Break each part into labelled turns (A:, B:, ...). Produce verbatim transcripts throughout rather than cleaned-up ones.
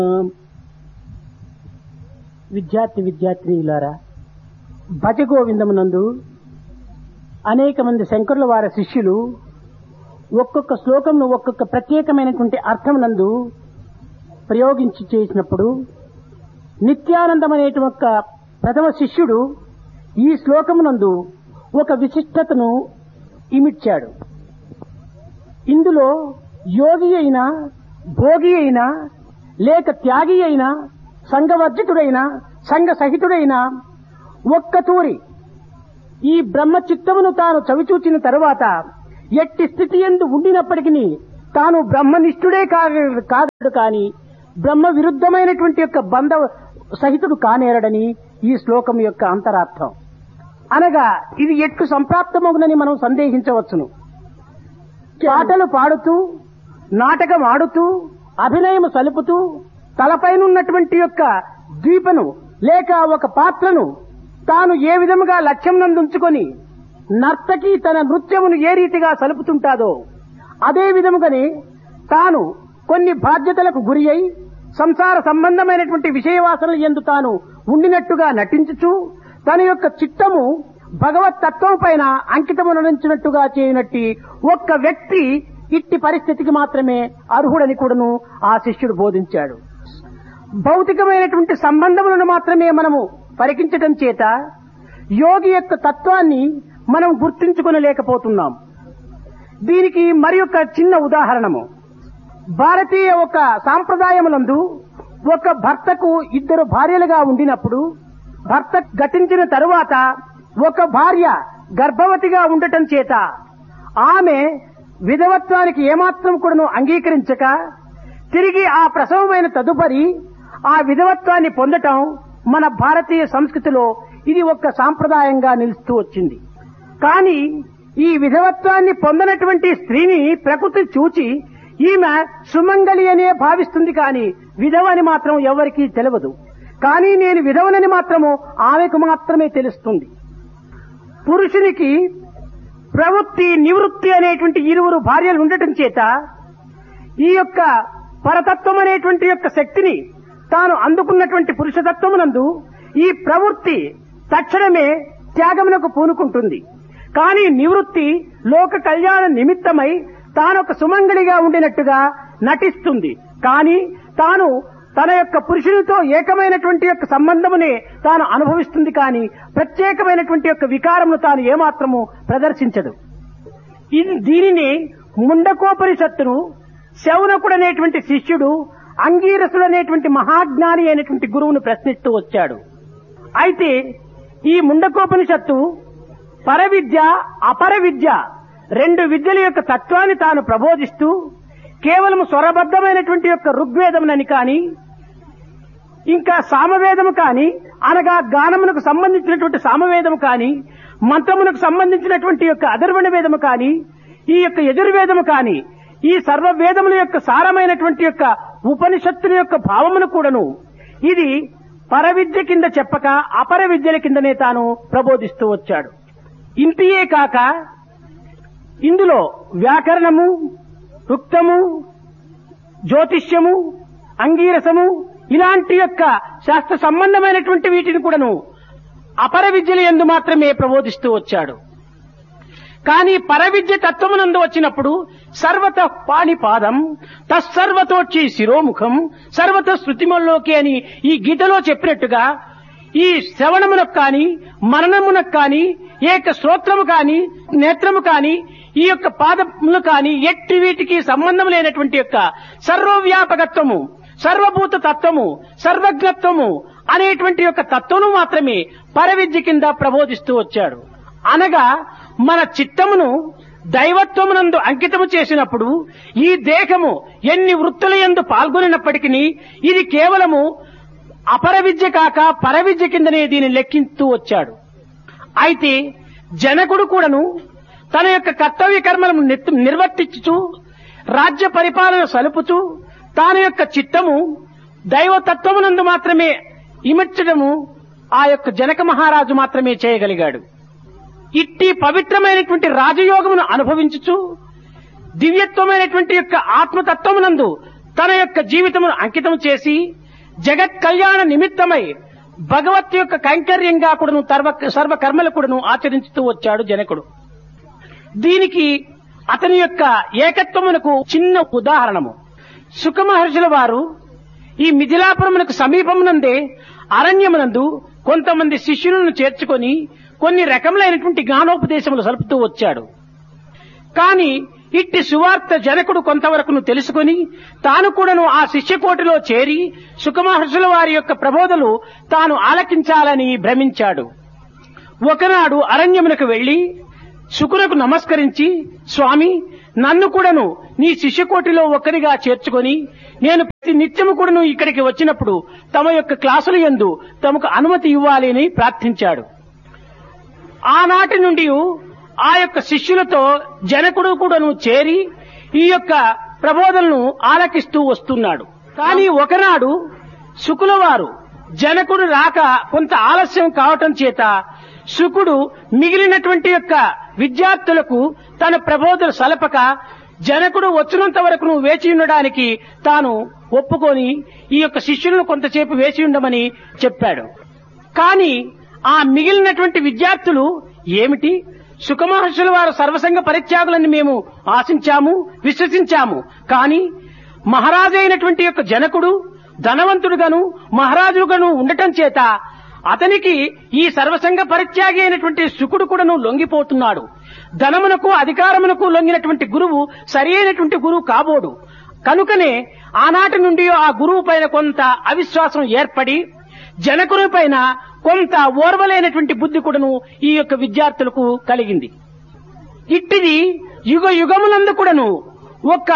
A: విద్యార్థి విద్యార్థినిలారా, భజ గోవిందమునందు అనేక మంది శంకరుల వారి శిష్యులు ఒక్కొక్క శ్లోకంను ఒక్కొక్క ప్రత్యేకమైనటువంటి అర్థమునందు ప్రయోగించి చేసినప్పుడు నిత్యానందం అనేటువంటి ప్రథమ శిష్యుడు ఈ శ్లోకమునందు ఒక విశిష్టతను ఇమిడ్చాడు. ఇందులో యోగి అయినా, భోగి అయినా, లేక త్యాగి అయినా, సంఘవర్జితుడైనా, సంఘ సహితుడైనా ఒక్కతూరి ఈ బ్రహ్మ చిత్తమును తాను చవిచూచిన తరువాత ఎట్టి స్థితి యందు ఉండినప్పటికీ తాను బ్రహ్మనిష్ఠుడే కాగలడు కాని బ్రహ్మ విరుద్ధమైనటువంటి యొక్క బంధ సహితుడు కానేరడని ఈ శ్లోకం యొక్క అంతరార్థం. అనగా ఇది ఎట్లు సంప్రాప్తమగునని మనం సందేహించవచ్చును. పాటలు పాడుతూ, నాటకం ఆడుతూ, అభినయము సలుపుతూ, తలపైనున్నటువంటి యొక్క ద్వీపను లేక ఒక పాత్రను తాను ఏ విధముగా లక్ష్యం నందుంచుకొని నర్తకి తన నృత్యమును ఏ రీతిగా సలుపుతుంటాదో అదే విధముగానే తాను కొన్ని బాధ్యతలకు గురి అయి సంసార సంబంధమైనటువంటి విషయవాసనలు యందు తాను ఉండినట్టుగా నటించుచు తన యొక్క చిత్తము భగవత్ తత్వం పైన అంకితమునరించినట్టుగా చేయనట్టి ఒక్క వ్యక్తి ఇట్టి పరిస్థితికి మాత్రమే అర్హుడని కూడాను ఆ శిష్యుడు బోధించాడు. భౌతికమైనటువంటి సంబంధములను మాత్రమే మనము పరికించటం చేత యోగి యొక్క తత్వాన్ని మనం గుర్తించుకొనలేకపోతున్నాం. దీనికి మరి ఒక చిన్న ఉదాహరణము. భారతీయ ఒక సాంప్రదాయములందు ఒక భర్తకు ఇద్దరు భార్యలుగా ఉండినప్పుడు భర్త గతించిన తరువాత ఒక భార్య గర్భవతిగా ఉండటం చేత ఆమె విధవత్వానికి ఏమాత్రం కూడాను అంగీకరించక తిరిగి ఆ ప్రసవమైన తదుపరి ఆ విధవత్వాన్ని పొందటం మన భారతీయ సంస్కృతిలో ఇది ఒక సాంప్రదాయంగా నిలుస్తూ వచ్చింది. కానీ ఈ విధవత్వాన్ని పొందనటువంటి స్త్రీని ప్రకృతి చూచి ఈమె సుమంగళి అనే భావిస్తుంది, కానీ విధవని మాత్రం ఎవరికీ తెలియదు. కానీ నేను విధవనని మాత్రము ఆమెకు మాత్రమే తెలుస్తుంది. పురుషునికి ప్రవృత్తి, నివృత్తి అనేటువంటి ఇరువురు భార్యలు ఉండటం చేత ఈ యొక్క పరతత్వం అనేటువంటి యొక్క శక్తిని తాను అందుకున్నటువంటి పురుషతత్వమునందు ఈ ప్రవృత్తి తక్షణమే త్యాగమునకు పూనుకుంటుంది. కానీ నివృత్తి లోక కళ్యాణ నిమిత్తమై తానొక సుమంగళిగా ఉండినట్టుగా నటిస్తుంది. కానీ తాను తన యొక్క పురుషునితో ఏకమైనటువంటి యొక్క సంబంధమునే తాను అనుభవిస్తుంది, కానీ ప్రత్యేకమైనటువంటి యొక్క వికారమును తాను ఏమాత్రము ప్రదర్శించదు. ఇది దీనిని ముండకోపనిషత్తును శౌనకుడు అనేటువంటి శిష్యుడు అంగీరసుడు అనేటువంటి మహాజ్ఞాని అయినటువంటి గురువును ప్రశ్నిస్తూ వచ్చాడు. అయితే ఈ ముండకోపనిషత్తు పరవిద్య, అపర విద్య రెండు విద్యల యొక్క తత్వాన్ని తాను ప్రబోధిస్తూ కేవలం స్వరబద్ధమైనటువంటి యొక్క ఋగ్వేదమునని కాని ఇంకా సామవేదము కాని అనగా గానమునకు సంబంధించినటువంటి సామవేదము కాని మంత్రమునకు సంబంధించినటువంటి యొక్క అధర్వణ వేదము కాని ఈ యొక్క యజుర్వేదము కాని ఈ సర్వ వేదముల యొక్క సారమైనటువంటి యొక్క ఉపనిషత్తుల యొక్క భావమును కూడాను ఇది పరవిద్య కింద చెప్పక అపర విద్యల కిందనే తాను ప్రబోధిస్తూ వచ్చాడు. ఇంతియే కాక ఇందులో వ్యాకరణము, రుక్తము, జ్యోతిష్యము, అంగీరసము ఇలాంటి యొక్క శాస్త్ర సంబంధమైనటువంటి వీటిని కూడాను అపర విద్యల యందు మాత్రమే ప్రబోధిస్తూ వచ్చాడు. కానీ పరవిద్య తత్వమునందు వచ్చినప్పుడు సర్వత పాణిపాదం తస్సర్వతోచ్చి శిరోముఖం సర్వత శృతిమల్లోకి అని ఈ గీతలో చెప్పినట్టుగా ఈ శ్రవణమునకు కాని మననమునకు కాని ఏక శ్రోత్రము కాని నేత్రము కాని ఈ యొక్క పాదములు కాని ఎట్టి వీటికి సంబంధం లేనటువంటి యొక్క సర్వవ్యాపకత్వము, సర్వభూత తత్వము, సర్వజ్ఞత్వము అనేటువంటి యొక్క తత్వము మాత్రమే పరవిద్య కింద ప్రబోధిస్తూ వచ్చాడు. అనగా మన చిత్తమును దైవత్వమునందు అంకితము చేసినప్పుడు ఈ దేహము ఎన్ని వృత్తుల యందు పాల్గొనినప్పటికీ ఇది కేవలము అపర విద్య కాక పరవిద్య కిందనే దీన్ని లెక్కిస్తూ వచ్చాడు. అయితే జనకుడు కూడాను తన యొక్క కర్తవ్య కర్మలను నిర్వర్తించుచు రాజ్య పరిపాలన సలుపుచు తాను యొక్క చిత్తము దైవతత్వమునందు మాత్రమే ఇమర్చడము ఆ యొక్క జనక మహారాజు మాత్రమే చేయగలిగాడు. ఇట్టి పవిత్రమైనటువంటి రాజయోగమును అనుభవించుచు దివ్యత్వమైనటువంటి యొక్క ఆత్మతత్వమునందు తన యొక్క జీవితమును అంకితం చేసి జగత్ కళ్యాణ నిమిత్తమై భగవత్ యొక్క కైంకర్యంగా కూడాను సర్వ సర్వకర్మలు కూడాను ఆచరించుతూ వచ్చాడు జనకుడు. దీనికి అతని యొక్క ఏకత్వమునకు చిన్న ఉదాహరణము. శుక మహర్షుల వారు ఈ మిథిలాపురమునకు సమీపమునందే అరణ్యమునందు కొంతమంది శిష్యులను చేర్చుకొని కొన్ని రకములైనటువంటి జ్ఞానోపదేశములు సలుపుతూ వచ్చాడు. కాని ఇట్టి సువార్త జనకుడు కొంతవరకును తెలుసుకుని తాను కూడాను ఆ శిష్యకోటిలో చేరి శుకమహర్షుల వారి యొక్క ప్రబోధలు తాను ఆలకించాలని భ్రమించాడు. ఒకనాడు అరణ్యమునకు వెళ్లి శుకునకు నమస్కరించి, స్వామి, నన్ను కూడాను నీ శిష్యకోటిలో ఒక్కరిగా చేర్చుకొని నేను ప్రతి నిత్యము కూడాను ఇక్కడికి వచ్చినప్పుడు తమ యొక్క క్లాసుల యందు తమకు అనుమతి ఇవ్వాలి అని ప్రార్థించాడు. ఆనాటి నుండి ఆ యొక్క శిష్యులతో జనకుడు కూడాను చేరి ఈ యొక్క ప్రబోధనను ఆలకిస్తూ వస్తున్నాడు. కానీ ఒకనాడు శుకుల వారు జనకుడు రాక కొంత ఆలస్యం కావటం చేత శుకుడు మిగిలినటువంటి యొక్క విద్యార్థులకు తన ప్రబోధన సలపక జనకుడు వచ్చినంత వరకు వేచి ఉండడానికి తాను ఒప్పుకొని ఈ యొక్క శిష్యులను కొంతసేపు వేచి ఉండమని చెప్పాడు. కానీ ఆ మిగిలినటువంటి విద్యార్థులు ఏమిటి, శుకమహర్షుల వారు సర్వసంగ పరిత్యాగులని మేము ఆశించాము, విశ్వసించాము. కానీ మహారాజు అయినటువంటి యొక్క జనకుడు ధనవంతుడుగాను మహారాజుగాను ఉండటం చేత అతనికి ఈ సర్వసంగ పరిత్యాగి అయినటువంటి శుకుడు కూడాను లొంగిపోతున్నాడు. ధనమునకు అధికారమునకు లొంగినటువంటి గురువు సరి అయినటువంటి గురువు కాబోడు. కనుకనే ఆనాటి నుండి ఆ గురువు పైన కొంత అవిశ్వాసం ఏర్పడి జనకుని పైన కొంత ఓర్వలేనటువంటి బుద్ధి కూడాను ఈ యొక్క విద్యార్థులకు కలిగింది. ఇట్టిది యుగ యుగములందు కూడాను ఒక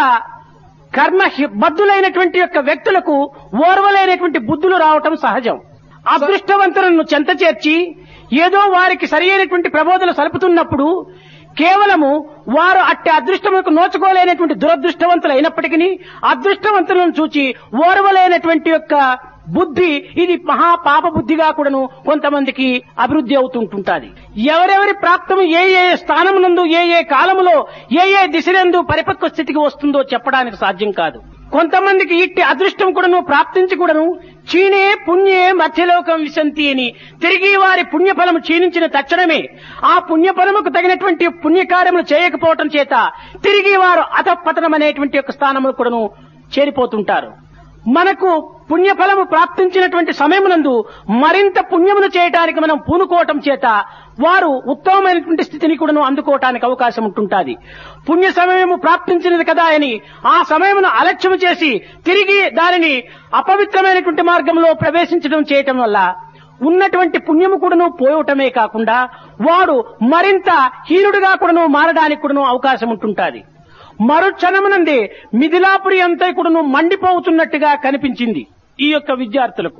A: కర్మ బద్ధులైనటువంటి యొక్క వ్యక్తులకు ఓర్వలేనటువంటి బుద్ధులు రావటం సహజం. అదృష్టవంతులను చెంత చేర్చి ఏదో వారికి సరి అయినటువంటి ప్రబోధనలు సలుపుతున్నప్పుడు కేవలము వారు అట్టి అదృష్టములకు నోచుకోలేనటువంటి దురదృష్టవంతులు అయినప్పటికీ అదృష్టవంతులను చూచి ఓర్వలేనటువంటి యొక్క బుద్ధి ఇది మహా పాప బుద్ధిగా కూడాను కొంతమందికి అభివృద్ధి అవుతుంటుంటాది. ఎవరెవరి ప్రాప్తము ఏ ఏ స్థానమునందు ఏ ఏ కాలములో ఏ ఏ దిశలందు పరిపక్వ స్థితికి వస్తుందో చెప్పడానికి సాధ్యం కాదు. కొంతమందికి ఇట్టి అదృష్టం కూడాను ప్రాప్తించి కూడాను క్షీణే పుణ్యే మధ్యలోకం విశంతి అని తిరిగి వారి పుణ్యఫలము క్షీణించిన తక్షణమే ఆ పుణ్యఫలముకు తగినటువంటి పుణ్యకార్యములు చేయకపోవటం చేత తిరిగి వారు అధపతనం అనేటువంటి యొక్క స్థానములు కూడాను చేరిపోతుంటారు. మనకు పుణ్యఫలము ప్రాప్తించినటువంటి సమయమునందు మరింత పుణ్యమును చేయటానికి మనం పూనుకోవటం చేత వారు ఉత్తమమైనటువంటి స్థితిని కూడాను అందుకోవటానికి అవకాశం ఉంటుంటాది. పుణ్య సమయము ప్రాప్తించినది కదా అని ఆ సమయమును అలక్ష్యం చేసి తిరిగి దానిని అపవిత్రమైనటువంటి మార్గంలో ప్రవేశించడం చేయటం వల్ల ఉన్నటువంటి పుణ్యము కూడాను పోయటమే కాకుండా వాడు మరింత హీనుడిగా కూడాను మారడానికి కూడాను అవకాశం ఉంటుంటాది. మరుక్షణమునందే మిథిలాపురి అంతా కూడాను మండిపోతున్నట్టుగా కనిపించింది ఈ యొక్క విద్యార్థులకు.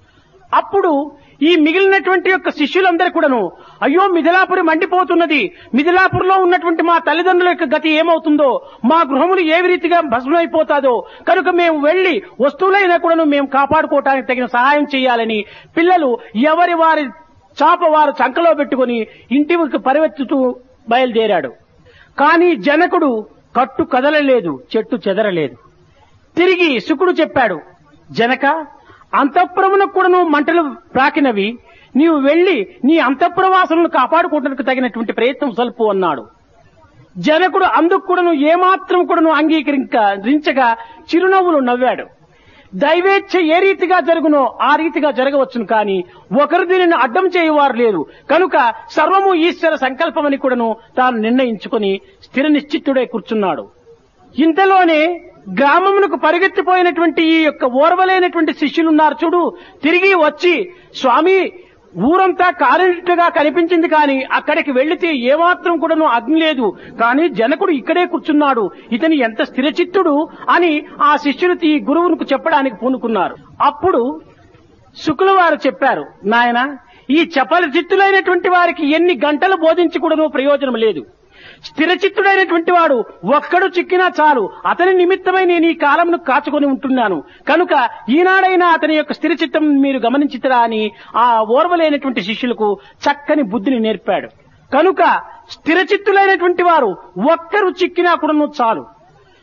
A: అప్పుడు ఈ మిగిలినటువంటి యొక్క శిష్యులందరూ కూడాను, అయ్యో మిథిలాపురి మండిపోతున్నది, మిథిలాపురిలో ఉన్నటువంటి మా తల్లిదండ్రుల యొక్క గతి ఏమవుతుందో, మా గృహములు ఏ రీతిగా భస్మైపోతాదో, కనుక మేము వెళ్లి వస్తువులైనా కూడాను మేము కాపాడుకోవటానికి తగిన సహాయం చేయాలని పిల్లలు ఎవరి వారి చాప వారు చంకలో పెట్టుకుని ఇంటికి పరివెత్తుతూ బయలుదేరాడు. కానీ జనకుడు కట్టు కదలలేదు, చెట్టు చెదరలేదు. తిరిగి శుకుడు చెప్పాడు, జనక, అంతఃపురమునకు కూడాను మంటలు ప్రాకినవి, నీవు వెళ్లి నీ అంతఃపుర వాసులను కాపాడుకోవడానికి తగినటువంటి ప్రయత్నం సల్పు అన్నాడు. జనకుడు అందుకు కూడాను ఏమాత్రం కూడాను అంగీకరించగా చిరునవ్వులు నవ్వాడు. దైవేచ్ఛ ఏ రీతిగా జరుగునో ఆ రీతిగా జరగవచ్చును, కానీ ఒకరు దీనిని అడ్డం చేయవారు లేరు. కనుక సర్వము ఈశ్వర సంకల్పమని కూడాను తాను నిర్ణయించుకుని స్థిర నిశ్చిత్తుడై కూర్చున్నాడు. ఇంతలోనే గ్రామమునకు పరిగెత్తిపోయినటువంటి ఈ యొక్క ఓర్వలేనటువంటి శిష్యులున్నారు చూడు, తిరిగి వచ్చి, స్వామి, ఊరంతా కాలినట్టుగా కనిపించింది, కానీ అక్కడికి వెళ్లితే ఏమాత్రం కూడాను అగ్ని లేదు, కానీ జనకుడు ఇక్కడే కూర్చున్నాడు, ఇతని ఎంత స్థిరచిత్తుడు అని ఆ శిష్యులు ఈ గురువుకు చెప్పడానికి పూనుకున్నారు. అప్పుడు శుకుల వారు చెప్పారు, నాయన, ఈ చపల చిత్తులైనటువంటి వారికి ఎన్ని గంటలు బోధించి కూడాను ప్రయోజనం లేదు. స్థిరచిత్తుడైనటువంటి వాడు ఒక్కడు చిక్కినా చాలు, అతని నిమిత్తమై నేను ఈ కాలంను కాచుకొని ఉంటున్నాను, కనుక ఈనాడైనా అతని యొక్క స్థిరచిత్తం మీరు గమనించితరా అని ఆ ఓర్వలేనటువంటి శిష్యులకు చక్కని బుద్ధిని నేర్పాడు. కనుక స్థిరచిత్తులైనటువంటి వారు ఒక్కరు చిక్కినా కూడాను చాలు.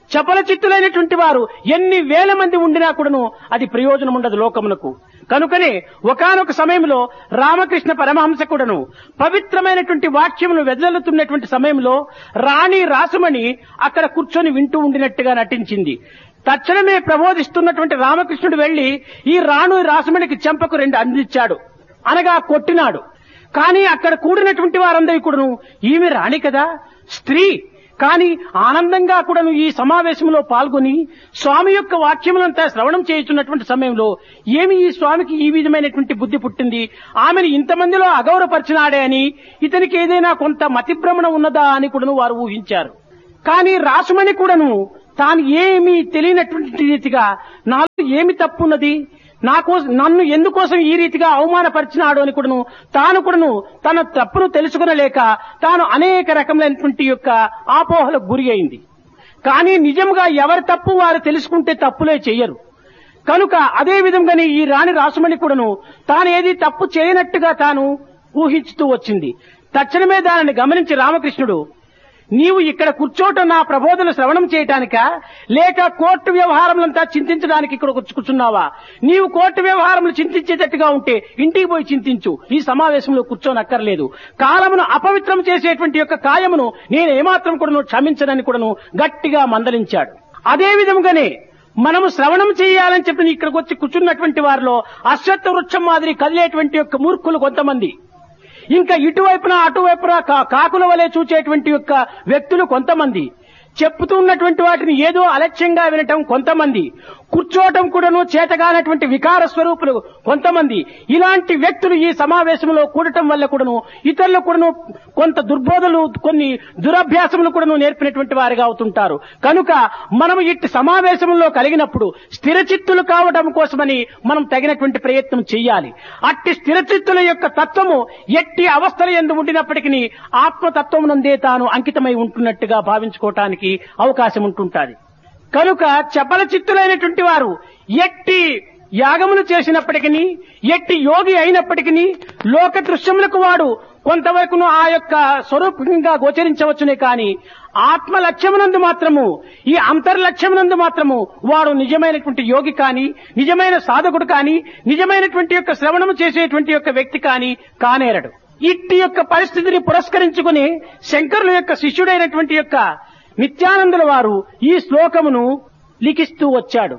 A: చపల చిత్తులైనటువంటి వారు ఎన్ని వేల మంది ఉండినా కూడాను అది ప్రయోజనం ఉండదు లోకమునకు. కనుకనే ఒకానొక సమయంలో రామకృష్ణ పరమహంస కూడాను పవిత్రమైనటువంటి వాక్యమును వెదజల్లుతున్నటువంటి సమయంలో రాణి రాసుమణి అక్కడ కూర్చొని వింటూ ఉండినట్టుగా నటించింది. తక్షణమే ప్రబోధిస్తున్నటువంటి రామకృష్ణుడు వెళ్లి ఈ రాణు రాసుమణికి చెంపకు రెండు అందించాడు, అనగా కొట్టినాడు. కానీ అక్కడ కూడినటువంటి వారందరూ కూడాను ఈమె రాణి కదా, స్త్రీ, కానీ ఆనందంగా కూడాను ఈ సమావేశంలో పాల్గొని స్వామి యొక్క వాక్యములంతా శ్రవణం చేయుచున్నటువంటి సమయంలో ఏమి ఈ స్వామికి ఈ విధమైనటువంటి బుద్ధి పుట్టింది, ఆమెను ఇంతమందిలో అగౌరవపరిచినాడే అని ఇతనికి ఏదైనా కొంత మతిభ్రమణ ఉన్నదా అని కూడాను వారు ఊహించారు. కానీ రాసుమణి కూడాను తాను ఏమీ తెలియనటువంటి రీతిగా నాలో ఏమి తప్పున్నది, నాకో నన్ను ఎందుకోసం ఈ రీతిగా అవమానపరిచినాడు అని కూడాను తాను కూడాను తన తప్పును తెలుసుకునలేక తాను అనేక రకములైనటువంటి యొక్క ఆపోహలకు గురి అయింది. కానీ నిజంగా ఎవరి తప్పు వారు తెలుసుకుంటే తప్పులే చెయ్యరు. కనుక అదే విధంగానే ఈ రాణి రాసుమణి కూడాను తాను ఏది తప్పు చేయనట్టుగా తాను ఊహించుతూ వచ్చింది. తక్షణమే దానిని గమనించి రామకృష్ణుడు, నీవు ఇక్కడ కూర్చోటం నా ప్రబోధన శ్రవణం చేయటానికా, లేక కోర్టు వ్యవహారములంతా చింతించడానికి ఇక్కడ కూర్చున్నావా? నీవు కోర్టు వ్యవహారములు చింతించేటట్టుగా ఉంటే ఇంటికి పోయి చింతించు, ఈ సమావేశంలో కూర్చోనక్కర్లేదు. కాలమును అపవిత్రం చేసేటువంటి యొక్క కాయమును నేను ఏమాత్రం కూడాను క్షమించనని కూడాను గట్టిగా మందలించాడు. అదే విధంగానే మనము శ్రవణం చేయాలని చెప్పి ఇక్కడికి వచ్చి కూర్చున్నటువంటి వారిలో అశ్వత్థ వృక్షం మాదిరి కదిలేటువంటి యొక్క మూర్ఖులు కొంతమంది, ఇంకా ఇటువైపున అటువైపున కాకుల వలె చూచేటువంటి యొక్క వ్యక్తులు కొంతమంది, చెప్పుతూ ఉన్నటువంటి వాటిని ఏదో అలక్ష్యంగా వినటం కొంతమంది, కూర్చోవటం కూడాను చేతగానటువంటి వికార స్వరూపులు కొంతమంది, ఇలాంటి వ్యక్తులు ఈ సమావేశంలో కూడటం వల్ల కూడాను ఇతరులు కూడాను కొంత దుర్బోధలు, కొన్ని దురభ్యాసములు కూడాను నేర్పినటువంటి వారిగా అవుతుంటారు. కనుక మనం ఇట్టి సమావేశంలో కలిగినప్పుడు స్థిరచిత్తులు కావడం కోసమని మనం తగినటువంటి ప్రయత్నం చెయ్యాలి. అట్టి స్థిరచిత్తుల యొక్క తత్వము ఎట్టి అవస్థలు ఎందు ఉండినప్పటికీ ఆత్మతత్వమునందే తాను అంకితమై ఉంటున్నట్టుగా భావించుకోవటానికి అవకాశం ఉంటుంటాది. కనుక చపల చిత్తులైనటువంటి వారు ఎట్టి యాగములు చేసినప్పటికీ, ఎట్టి యోగి అయినప్పటికీ లోక దృశ్యములకు వాడు కొంతవరకును ఆ యొక్క స్వరూపంగా గోచరించవచ్చునే కానీ ఆత్మ లక్ష్యమునందు మాత్రము, ఈ అంతర్లక్ష్యమునందు మాత్రము వాడు నిజమైనటువంటి యోగి కానీ, నిజమైన సాధకుడు కానీ, నిజమైనటువంటి యొక్క శ్రవణము చేసేటువంటి యొక్క వ్యక్తి కానీ కానేరడు. ఇట్టి యొక్క పరిస్థితిని పురస్కరించుకుని శంకరుల యొక్క శిష్యుడైనటువంటి యొక్క నిత్యానందుల వారు ఈ శ్లోకమును లిఖిస్తూ వచ్చాడు.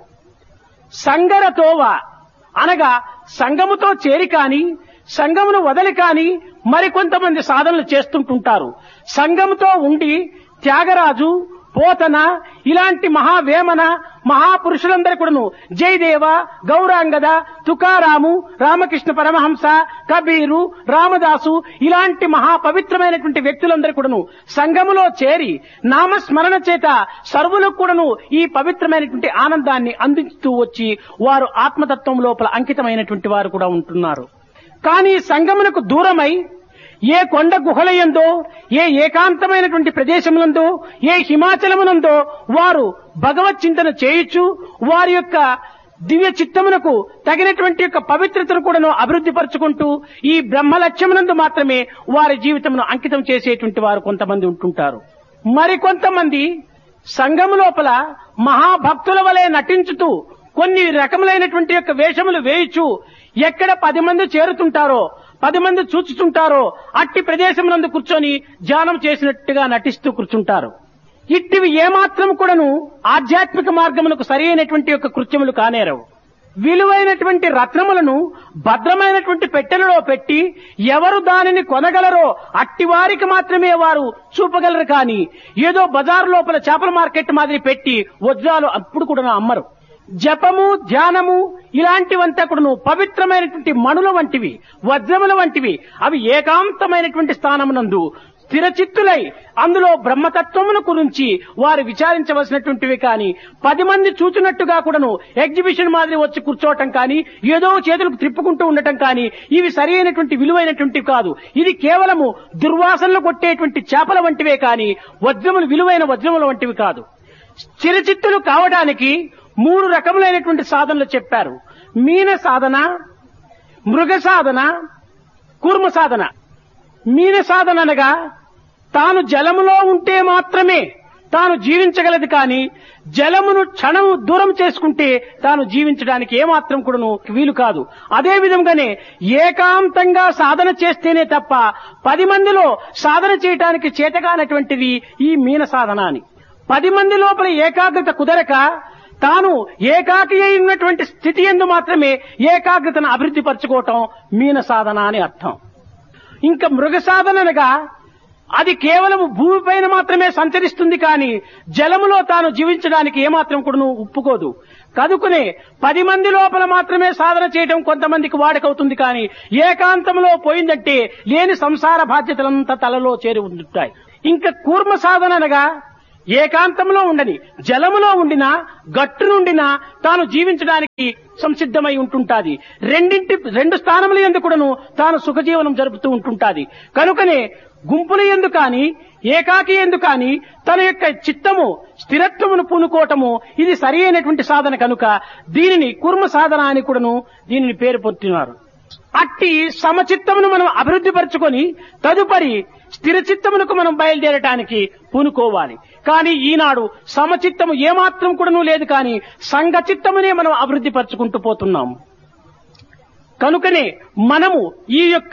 A: సంగరతోవ అనగా సంగముతో చేరి కాని, సంగమును వదలి కాని మరికొంతమంది సాధనలు చేస్తుంటుంటారు. సంగముతో ఉండి త్యాగరాజు, పోతన ఇలాంటి మహావేమన మహాపురుషులందరూ కూడాను జయదేవ, గౌరాంగద, తుకారాము, రామకృష్ణ పరమహంస, కబీరు, రామదాసు ఇలాంటి మహాపవిత్రమైనటువంటి వ్యక్తులందరూ కూడాను సంఘములో చేరి నామస్మరణ చేత సర్వులకు కూడాను ఈ పవిత్రమైనటువంటి ఆనందాన్ని అందిస్తూ వచ్చి వారు ఆత్మతత్వం లోపల అంకితమైనటువంటి వారు కూడా ఉంటున్నారు. కానీ సంఘమునకు దూరమై ఏ కొండ గుహలయందో, ఏ ఏకాంతమైనటువంటి ప్రదేశములందో, ఏ హిమాచలమునందో వారు భగవత్ చింతన చేయొచ్చు, వారి యొక్క దివ్య చిత్తమునకు తగినటువంటి యొక్క పవిత్రతను కూడాను అభివృద్ధి పరుచుకుంటూ ఈ బ్రహ్మ లక్ష్యమునందు మాత్రమే వారి జీవితమును అంకితం చేసేటువంటి వారు కొంతమంది ఉంటుంటారు. మరికొంతమంది సంఘము లోపల మహాభక్తుల వలె నటించుతూ కొన్ని రకములైనటువంటి యొక్క వేషములు వేయచ్చు, ఎక్కడ పది మంది చేరుతుంటారో, పది మంది చూచుతుంటారో అట్టి ప్రదేశమునందు కూర్చొని ధ్యానం చేసినట్టుగా నటిస్తూ కూర్చుంటారు. ఇట్టివి ఏమాత్రం కూడాను ఆధ్యాత్మిక మార్గమునకు సరి అయినటువంటి యొక్క కృత్యములు కానేరవు. విలువైనటువంటి రత్నములను భద్రమైనటువంటి పెట్టెలలో పెట్టి ఎవరు దానిని కొనగలరో అట్టి వారికి మాత్రమే వారు చూపగలరు. కానీ ఏదో బజారు లోపల చేపల మార్కెట్ మాదిరి పెట్టి వజ్రాలు అప్పుడు కూడా అమ్మరు. జపము, ధ్యానము ఇలాంటివంతా కూడాను పవిత్రమైనటువంటి మణుల వంటివి, వజ్రముల వంటివి. అవి ఏకాంతమైనటువంటి స్థానమునందు స్థిరచిత్తులై అందులో బ్రహ్మతత్వమును గురించి వారు విచారించవలసినటువంటివి. కానీ పది మంది చూచినట్టుగా కూడాను ఎగ్జిబిషన్ మాదిరి వచ్చి కూర్చోవటం కానీ, ఏదో చేతులకు త్రిప్పుకుంటూ ఉండటం కానీ ఇవి సరి అయినటువంటి విలువైనటువంటివి కాదు. ఇది కేవలము దుర్వాసనలు కొట్టేటువంటి చేపల వంటివే కానీ వజ్రములు, విలువైన వజ్రముల వంటివి కాదు. స్థిరచిత్తులు కావడానికి మూడు రకములైనటువంటి సాధనలు చెప్పారు. మీన సాధన, మృగ సాధన, కూర్మ సాధన. మీన సాధన అనగా తాను జలములో ఉంటే మాత్రమే తాను జీవించగలదు, కానీ జలమును క్షణం దూరం చేసుకుంటే తాను జీవించడానికి ఏమాత్రం కూడాను వీలు కాదు. అదే విధంగానే ఏకాంతంగా సాధన చేస్తేనే తప్ప పది మందిలో సాధన చేయటానికి చేతగానటువంటిది ఈ మీన సాధన అని. పది మంది లోపల ఏకాగ్రత కుదరక తాను ఏకాకి అయి ఉన్నటువంటి స్థితి యందు మాత్రమే ఏకాగ్రతను అభివృద్ధి పరచుకోవటం మీన సాధన అని అర్థం. ఇంకా మృగ సాధనగా అది కేవలం భూమిపైన మాత్రమే సంచరిస్తుంది, కానీ జలములో తాను జీవించడానికి ఏమాత్రం కూడా ఒప్పుకోదు. కనుకనే పది మంది లోపల మాత్రమే సాధన చేయడం కొంతమందికి వాడకవుతుంది, కానీ ఏకాంతంలో పోయిందంటే లేని సంసార బాధ్యతలంతా తలలో చేరి ఉంటాయి. ఇంకా కూర్మ సాధన అనగా ఏకాంతంలో ఉండని జలములో ఉండినా గట్టు నుండినా తాను జీవించడానికి సంసిద్ధమై ఉంటుంటాది. రెండింటి రెండు స్థానముల యందు కూడాను తాను సుఖజీవనం జరుపుతూ ఉంటుంటాది. కనుకనే గుంపుల యందు కాని ఏకాకి యందు కాని తన యొక్క చిత్తము స్థిరత్వమును పూనుకోవటము ఇది సరి అయినటువంటి సాధన. కనుక దీనిని కూర్మ సాధన అని కూడాను దీనిని పేరు పొందుతున్నారు. అట్టి సమచిత్తమును మనం అభివృద్ధి పరచుకొని తదుపరి స్థిర చిత్తమునకు మనం బయలుదేరటానికి పూనుకోవాలి. కానీ ఈనాడు సమచిత్తము ఏమాత్రం కూడాను లేదు, కానీ సంఘ చిత్తమునే మనం అభివృద్ధి పరచుకుంటూ పోతున్నాము. కనుకనే మనము ఈ యొక్క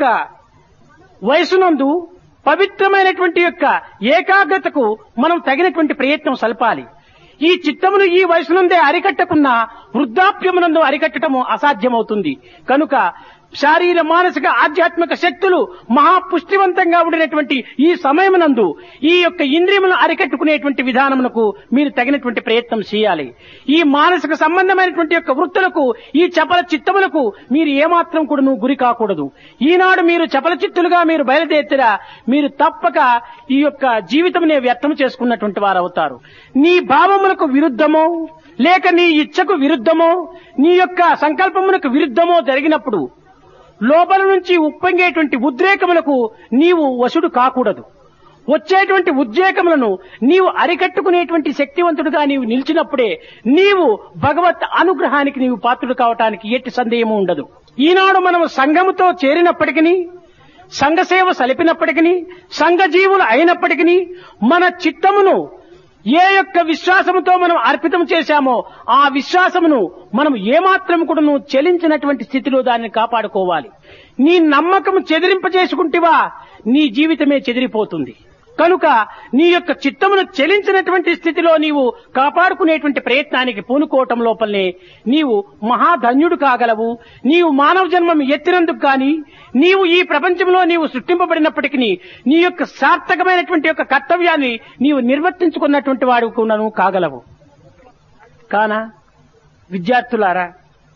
A: వయసునందు పవిత్రమైనటువంటి యొక్క ఏకాగ్రతకు మనం తగినటువంటి ప్రయత్నం సల్పాలి. ఈ చిత్తమును ఈ వయసునందే అరికట్టకున్నా వృద్ధాప్యమునందు అరికట్టడము అసాధ్యమవుతుంది. కనుక శారీర మానసిక ఆధ్యాత్మిక శక్తులు మహాపుష్టివంతంగా ఉండినటువంటి ఈ సమయమునందు ఈ యొక్క ఇంద్రియములను అరికట్టుకునేటువంటి విధానమునకు మీరు తగినటువంటి ప్రయత్నం చేయాలి. ఈ మానసిక సంబంధమైనటువంటి యొక్క వృత్తులకు ఈ చపల చిత్తములకు మీరు ఏమాత్రం కూడా గురి కాకూడదు. ఈనాడు మీరు చపల చిత్తులుగా మీరు బయలుదేరితేరా మీరు తప్పక ఈ యొక్క జీవితమునే వ్యర్థం చేసుకున్నటువంటి వారు అవుతారు. నీ భావములకు విరుద్ధమో లేక నీ ఇచ్ఛకు విరుద్ధమో నీ యొక్క సంకల్పమునకు విరుద్ధమో జరిగినప్పుడు లోపల నుంచి ఉప్పొంగేటువంటి ఉద్రేకములకు నీవు వశుడు కాకూడదు. వచ్చేటువంటి ఉద్రేకములను నీవు అరికట్టుకునేటువంటి శక్తివంతుడుగా నీవు నిలిచినప్పుడే నీవు భగవత్ అనుగ్రహానికి నీవు పాత్రుడు కావటానికి ఎట్టి సందేహము ఉండదు. ఈనాడు మనం సంఘముతో చేరినప్పటికీ సంఘ సేవ సలిపినప్పటికీ సంఘ జీవులు అయినప్పటికీ మన చిత్తమును ఏ యొక్క విశ్వాసముతో మనం అర్పితం చేశామో ఆ విశ్వాసమును మనం ఏమాత్రం కూడా చెలించినటువంటి స్థితిలో దాన్ని కాపాడుకోవాలి. నీ నమ్మకం చెదిరింపజేసుకుంటేవా నీ జీవితమే చెదిరిపోతుంది. కనుక నీ యొక్క చిత్తమును చెలించినటువంటి స్థితిలో నీవు కాపాడుకునేటువంటి ప్రయత్నానికి పూనుకోవటం లోపలనే నీవు మహాధన్యుడు కాగలవు. నీవు మానవ జన్మం ఎత్తినందుకు కానీ నీవు ఈ ప్రపంచంలో నీవు సృష్టింపబడినప్పటికీ నీ యొక్క సార్థకమైనటువంటి యొక్క కర్తవ్యాన్ని నీవు నిర్వర్తించుకున్నటువంటి వాడు కూడాను కాగలవు. కానా విద్యార్థులారా,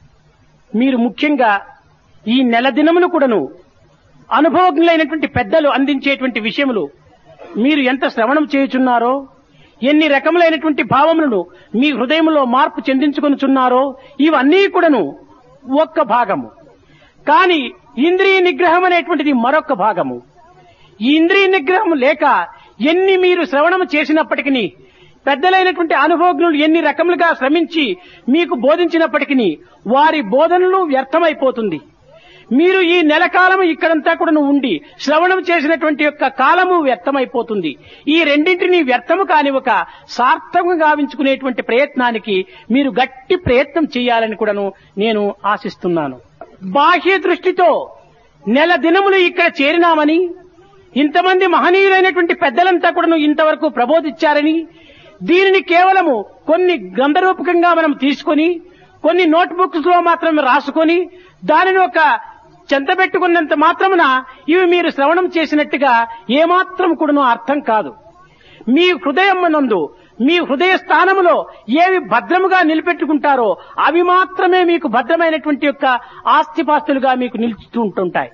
A: మీరు ముఖ్యంగా ఈ నెల దినమును కూడాను అనుభవజ్ఞులైనటువంటి పెద్దలు అందించేటువంటి విషయములు మీరు ఎంత శ్రవణం చేయుచున్నారో, ఎన్ని రకములైనటువంటి భావములను మీ హృదయంలో మార్పు చెందించుకొనుచున్నారో ఇవన్నీ కూడాను ఒక్క భాగము. కానీ ఇంద్రియ నిగ్రహం అనేటువంటిది మరొక భాగము. ఈ ఇంద్రియ నిగ్రహం లేక ఎన్ని మీరు శ్రవణం చేసినప్పటికీ పెద్దలైనటువంటి అనుభవజ్ఞులు ఎన్ని రకములుగా శ్రమించి మీకు బోధించినప్పటికీ వారి బోధనలు వ్యర్థమైపోతుంది. మీరు ఈ నెల కాలము ఇక్కడంతా కూడా ఉండి శ్రవణం చేసినటువంటి యొక్క కాలము వ్యర్థమైపోతుంది. ఈ రెండింటినీ వ్యర్థము కాని ఒక సార్థకంగా గావించుకునేటువంటి ప్రయత్నానికి మీరు గట్టి ప్రయత్నం చేయాలని కూడాను నేను ఆశిస్తున్నాను. బాహ్య దృష్టితో నెల దినములు ఇక్కడ చేరినామని ఇంతమంది మహనీయులైనటువంటి పెద్దలంతా కూడాను ఇంతవరకు ప్రబోధించారని దీనిని కేవలము కొన్ని గ్రంథరూపకంగా మనం తీసుకొని కొన్ని నోట్ బుక్స్ లో మాత్రం రాసుకొని దానిని ఒక చెంతబెట్టుకున్నంత మాత్రమున ఇవి మీరు శ్రవణం చేసినట్టుగా ఏమాత్రం కూడాను అర్థం కాదు. మీ హృదయం నందు మీ హృదయ స్థానములో ఏవి భద్రముగా నిలబెట్టుకుంటారో అవి మాత్రమే మీకు భద్రమైనటువంటి యొక్క ఆస్తిపాస్తులుగా మీకు నిలుస్తూ ఉంటుంటాయి.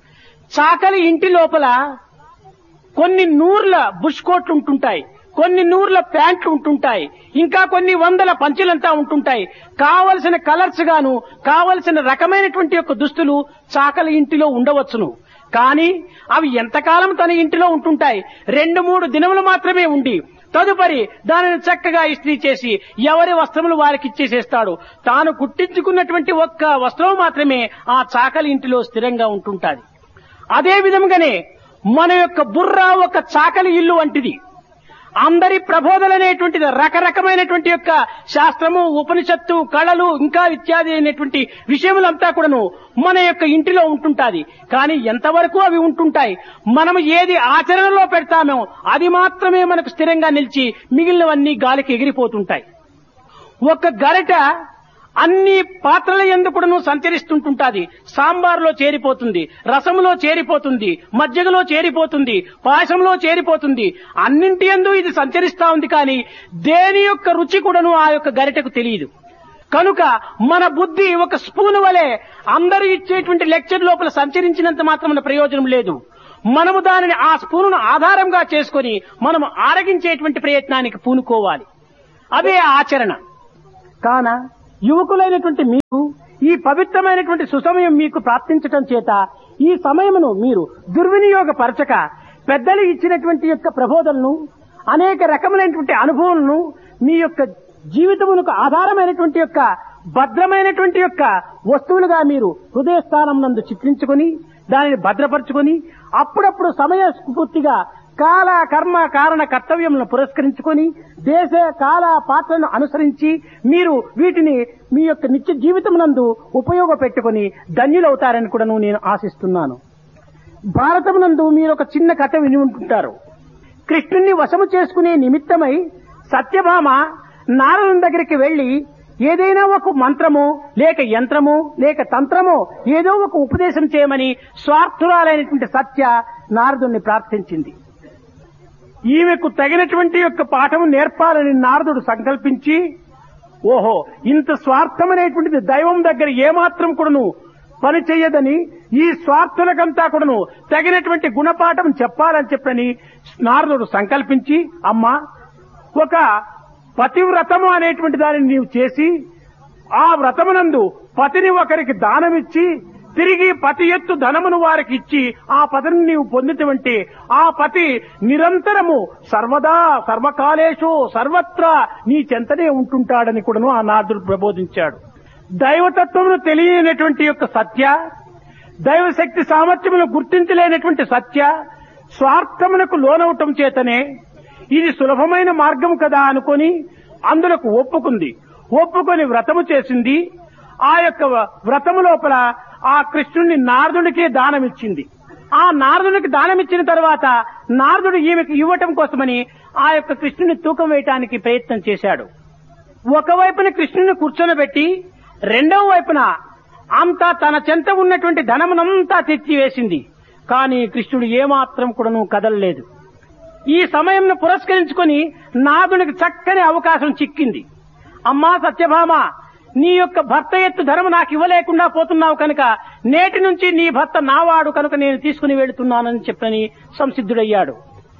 A: చాకలి ఇంటి లోపల కొన్ని నూర్ల బుష్ కోట్లు ఉంటుంటాయి, కొన్ని నూర్ల ప్యాంట్లు ఉంటుంటాయి, ఇంకా కొన్ని వందల పంచులంతా ఉంటుంటాయి. కావలసిన కలర్స్ గాను కావలసిన రకమైనటువంటి యొక్క దుస్తులు చాకలి ఇంటిలో ఉండవచ్చును. కానీ అవి ఎంతకాలం తన ఇంటిలో ఉంటుంటాయి? రెండు మూడు దినములు మాత్రమే ఉండి తదుపరి దానిని చక్కగా ఇస్త్రీ చేసి ఎవరి వస్త్రములు వారికి ఇచ్చేసేస్తాడు. తాను కుట్టించుకున్నటువంటి ఒక్క వస్త్రం మాత్రమే ఆ చాకలి ఇంటిలో స్థిరంగా ఉంటుంటాది. అదే విధంగానే మన యొక్క బుర్ర ఒక చాకలి ఇల్లు వంటిది. అందరి ప్రబోధలు అనేటువంటిది రకరకమైనటువంటి యొక్క శాస్త్రము, ఉపనిషత్తు, కళలు ఇంకా ఇత్యాది అయినటువంటి విషయములంతా కూడాను మన యొక్క ఇంటిలో ఉంటుంటాది. కానీ ఎంతవరకు అవి ఉంటుంటాయి? మనం ఏది ఆచరణలో పెడతామో అది మాత్రమే మనకు స్థిరంగా నిలిచి మిగిలినవన్నీ గాలికి ఎగిరిపోతుంటాయి. ఒక గరిట అన్ని పాత్రల యందు కూడాను సంచరిస్తుంటుంటాది. సాంబార్లో చేరిపోతుంది, రసములో చేరిపోతుంది, మజ్జిగలో చేరిపోతుంది, పాయసంలో చేరిపోతుంది. అన్నింటి యందు ఇది సంచరిస్తా ఉంది. కానీ దేని యొక్క రుచి కూడాను ఆ యొక్క గరిటకు తెలియదు. కనుక మన బుద్ధి ఒక స్పూన్ వలె అందరూ ఇచ్చేటువంటి లెక్చర్ లోపల సంచరించినంత మాత్రం ప్రయోజనం లేదు. మనము దానిని ఆ స్పూనును ఆధారంగా చేసుకొని మనము ఆరగించేటువంటి ప్రయత్నానికి పూనుకోవాలి. అదే ఆచరణ. కాన యువకులైనటువంటి మీకు ఈ పవిత్రమైనటువంటి సుసమయం మీకు ప్రాప్తించటం చేత ఈ సమయమును మీరు దుర్వినియోగపరచక పెద్దలు ఇచ్చినటువంటి యొక్క ప్రబోధనను, అనేక రకములైనటువంటి అనుభవాలను మీ యొక్క జీవితమునకు ఆధారమైనటువంటి యొక్క భద్రమైనటువంటి యొక్క వస్తువులుగా మీరు హృదయస్థానం నందు చిత్రించుకొని దానిని భద్రపరుచుకొని అప్పుడప్పుడు సమయ స్ఫూర్తిగా కాల కర్మ కారణ కర్తవ్యములను పురస్కరించుకొని దేశ కాల పాత్రను అనుసరించి మీరు వీటిని మీ యొక్క నిత్య జీవితం నందు ఉపయోగపెట్టుకుని ధన్యులవుతారని కూడా నేను ఆశిస్తున్నాను. భారతం నందు మీరు ఒక చిన్న కథ విని ఉంటుంటారు. కృష్ణుణ్ణి వశము చేసుకునే నిమిత్తమై సత్యభామ నారదుని దగ్గరికి వెళ్లి ఏదైనా ఒక మంత్రమో లేక యంత్రమో లేక తంత్రమో ఏదో ఒక ఉపదేశం చేయమని స్వార్థురాలైనటువంటి సత్య నారదుని ప్రార్థించింది. ఈమెకు తగినటువంటి యొక్క పాఠము నేర్పాలని నారదుడు సంకల్పించి, ఓహో ఇంత స్వార్థమనేటువంటిది దైవం దగ్గర ఏమాత్రం కూడాను పని చెయ్యదని ఈ స్వార్థులకంతా కూడాను తగినటువంటి గుణపాఠం చెప్పాలని చెప్పని నారదుడు సంకల్పించి, అమ్మా ఒక పతివ్రతము అనేటువంటి దానిని నీవు చేసి ఆ వ్రతమునందు పతిని ఒకరికి దానమిచ్చి తిరిగి పతి ఎత్తు ధనమును వారికి ఇచ్చి ఆ పతిని నీవు పొందితవంటే ఆ పతి నిరంతరము సర్వదా సర్వకాలేషు సర్వత్రా నీ చెంతనే ఉంటుంటాడని కూడాను ఆ నారదుడు ప్రబోధించాడు. దైవతత్వమును తెలియనటువంటి యొక్క సత్య, దైవశక్తి సామర్థ్యమును గుర్తించలేనటువంటి సత్య స్వార్థమునకు లోనవటం చేతనే ఇది సులభమైన మార్గం కదా అనుకొని అందులకు ఒప్పుకుంది. ఒప్పుకొని వ్రతము చేసింది. ఆ యొక్క వ్రతము లోపల ఆ కృష్ణుణ్ణి నారదుడికే దానమిచ్చింది. ఆ నారదుడికి దానమిచ్చిన తర్వాత నారదుడు ఈమెకు ఇవ్వటం కోసమని ఆ యొక్క కృష్ణుని తూకం వేయటానికి ప్రయత్నం చేశాడు. ఒకవైపున కృష్ణుని కూర్చొనబెట్టి రెండవ వైపున అంతా తన చెంత ఉన్నటువంటి ధనమునంతా తెచ్చివేసింది. కానీ కృష్ణుడు ఏమాత్రం కూడాను కదలలేదు. ఈ సమయంను పురస్కరించుకొని నాదునికి చక్కని అవకాశం చిక్కింది. అమ్మా సత్యభామ, నీ యొక్క భర్త ఎత్తు ధనము నాకు ఇవ్వలేకుండా పోతున్నావు కనుక నేటి నుంచి నీ భర్త నావాడు కనుక నేను తీసుకుని వెళుతున్నానని చెప్పని సంసిద్ధుడయ్యాడు.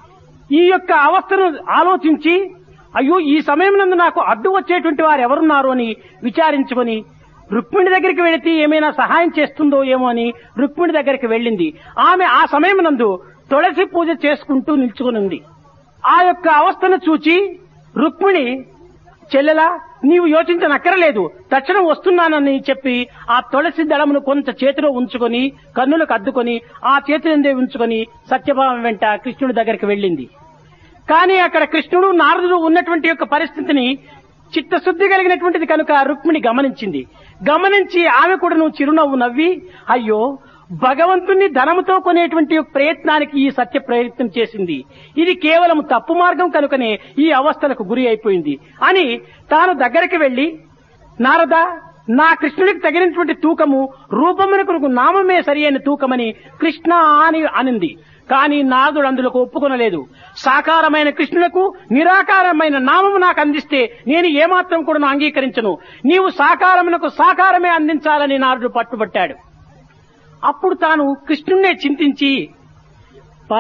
A: ఈ యొక్క అవస్థను ఆలోచించి అయ్యో ఈ సమయం నందు నాకు అడ్డు వచ్చేటువంటి వారు ఎవరున్నారు అని విచారించుకొని రుక్మిణి దగ్గరికి వెళితే ఏమైనా సహాయం చేస్తుందో ఏమో అని రుక్మిణి దగ్గరికి వెళ్ళింది. ఆమె ఆ సమయం నందు తులసి పూజ చేసుకుంటూ నిల్చుకునుంది. ఆ యొక్క అవస్థను చూచి రుక్మిణి, చెల్లెలా నీవు యోచించనక్కరలేదు, తక్షణం వస్తున్నానని చెప్పి ఆ తులసి దళమును కొంత చేతిలో ఉంచుకొని కన్నులకు అద్దుకొని ఆ చేతినందే ఉంచుకొని సత్యభామ వెంట కృష్ణుడి దగ్గరికి వెళ్ళింది. కానీ అక్కడ కృష్ణుడు నారదుడు ఉన్నటువంటి యొక్క పరిస్థితిని చిత్తశుద్ధి కలిగినటువంటిది కనుక రుక్మిణి గమనించింది. గమనించి ఆమె కూడా నువ్వు చిరునవ్వు నవ్వి, అయ్యో భగవంతుణ్ణి ధనముతో కొనేటువంటి ప్రయత్నానికి ఈ సత్య ప్రయత్నం చేసింది, ఇది కేవలం తప్పు మార్గం కనుకనే ఈ అవస్థలకు గురి అయిపోయింది అని తాను దగ్గరికి వెళ్లి, నారద నా కృష్ణుడికి తగినటువంటి తూకము రూపమునకు నామమే సరి అయిన తూకమని కృష్ణ అని అనింది. కానీ నారదుడు అందులోకి ఒప్పుకొనలేదు. సాకారమైన కృష్ణులకు నిరాకారమైన నామము నాకు అందిస్తే నేను ఏమాత్రం కూడా అంగీకరించను, నీవు సాకారమునకు సాకారమే అందించాలని నారదుడు పట్టుబట్టాడు. అప్పుడు తాను కృష్ణుణ్ణే చింతించి